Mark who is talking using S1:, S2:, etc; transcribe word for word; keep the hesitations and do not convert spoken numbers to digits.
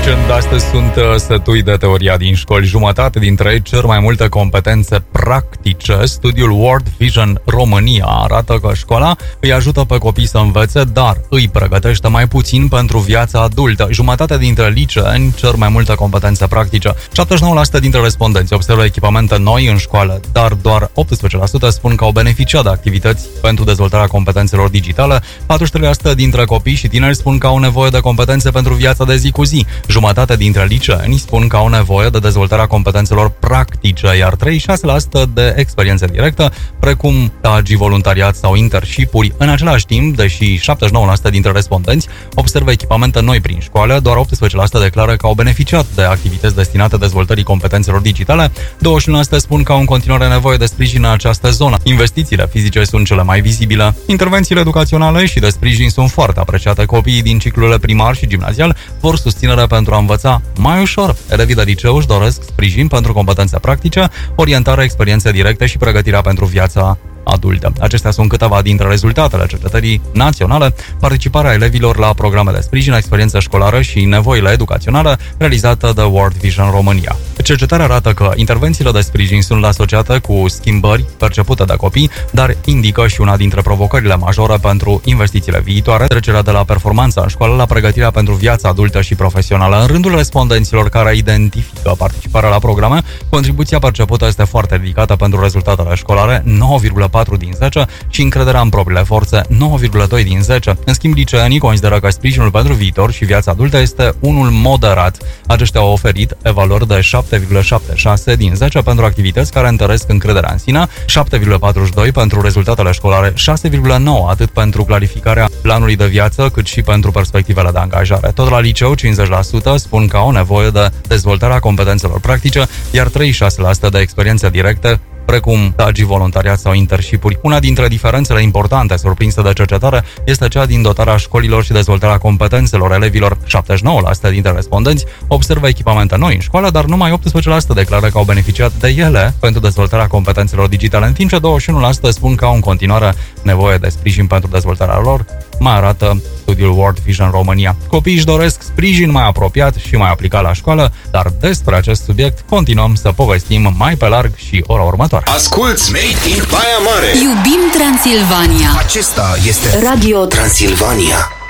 S1: Weekend astăzi sunt uh, sătui de teoria din școli. Jumătate dintre ei cer mai multe competențe practice. Studiul World Vision România arată că școala îi ajută pe copii să învețe, dar îi pregătește mai puțin pentru viața adultă. Jumătate dintre liceeni cer mai multe competențe practice. șaptezeci și nouă la sută dintre respondenți observă echipamente noi în școală, dar doar optsprezece la sută spun că au beneficiat de activități pentru dezvoltarea competențelor digitale. patruzeci și trei la sută dintre copii și tineri spun că au nevoie de competențe pentru viața de zi cu zi. Jumătate dintre liceeni spun că au nevoie de dezvoltarea competențelor practice, iar treizeci și șase la sută de experiență directă, precum stagii, voluntariat sau internship-uri. În același timp, deși șaptezeci și nouă la sută dintre respondenți observă echipamente noi prin școală, doar optsprezece la sută declară că au beneficiat de activități destinate dezvoltării competențelor digitale. douăzeci și unu la sută spun că au în continuare nevoie de sprijin în această zonă. Investițiile fizice sunt cele mai vizibile. Intervențiile educaționale și de sprijin sunt foarte apreciate. Copiii din ciclurile primar și gimnazial vor susținere pentru a învăța mai ușor. Elevii de liceu își doresc sprijin pentru competențe practice, orientare, experiențe directe și pregătirea pentru viața adultă. Acestea sunt câteva dintre rezultatele cercetării naționale, participarea elevilor la programe de sprijin, experiență școlară și nevoile educaționale realizată de World Vision România. Cercetarea arată că intervențiile de sprijin sunt asociate cu schimbări percepute de copii, dar indică și una dintre provocările majore pentru investițiile viitoare, trecerea de la performanța în școală la pregătirea pentru viața adultă și profesională. În rândul respondenților care identifică participarea la programe, contribuția percepută este foarte ridicată pentru rezultatele școlare, nouă virgulă patru din zece, și încrederea în propriile forțe, nouă virgulă doi din zece. În schimb, liceenii consideră că sprijinul pentru viitor și viața adultă este unul moderat. Aceștia au oferit evaluări de șapte virgulă șaptezeci și șase din zece pentru activități care întăresc încrederea în sine, șapte virgulă patruzeci și doi pentru rezultatele școlare, șase virgulă nouă atât pentru clarificarea planului de viață, cât și pentru perspectivele de angajare. Tot la liceu, cincizeci la sută spun că au nevoie de dezvoltarea competențelor practice, iar treizeci și șase la sută de experiențe directe, precum stagii, voluntariat sau internship-uri. Una dintre diferențele importante surprinse de cercetare este cea din dotarea școlilor și dezvoltarea competențelor elevilor. șaptezeci și nouă la sută dintre respondenți observă echipamente noi în școală, dar numai optsprezece la sută declară că au beneficiat de ele pentru dezvoltarea competențelor digitale, în timp ce douăzeci și unu la sută spun că au în continuare nevoie de sprijin pentru dezvoltarea lor, mai arată studiul World Vision România. Copiii își doresc sprijin mai apropiat și mai aplicat la școală, dar despre acest subiect continuăm să povestim mai pe larg și ora următoare.
S2: Asculți Made in Baia Mare!
S3: Iubim Transilvania!
S2: Acesta este Radio Transilvania.